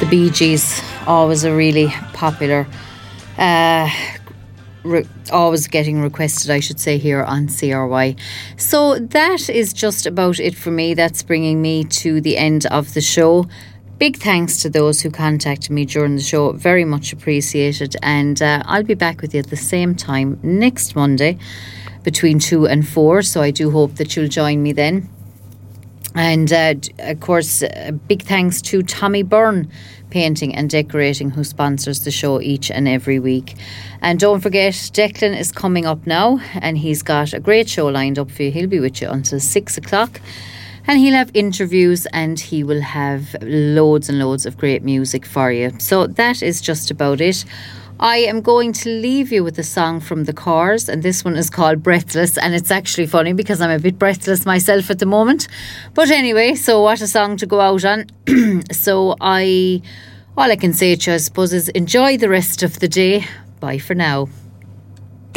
Bee Gees, always a really popular, always getting requested, I should say, here on CRY. So that is just about it for me. That's bringing me to the end of the show. Big thanks to those who contacted me during the show. Very much appreciated. And I'll be back with you at the same time next Monday between 2 and 4. So I do hope that you'll join me then. And of course, big thanks to Tommy Byrne Painting and Decorating, who sponsors the show each and every week. And don't forget, Declan is coming up now, and he's got a great show lined up for you. He'll be with you until 6 o'clock, and he'll have interviews, and he will have loads and loads of great music for you. So that is just about it. I am going to leave you with a song from The Corrs, and this one is called Breathless, and it's actually funny because I'm a bit breathless myself at the moment. But anyway, so what a song to go out on. So all I can say to you, I suppose, is enjoy the rest of the day. Bye for now.